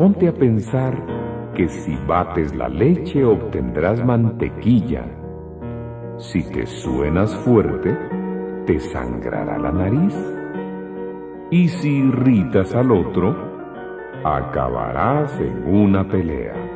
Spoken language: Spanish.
ponte a pensar que si bates la leche obtendrás mantequilla. Si te suenas fuerte, te sangrará la nariz. Y si irritas al otro, acabarás en una pelea.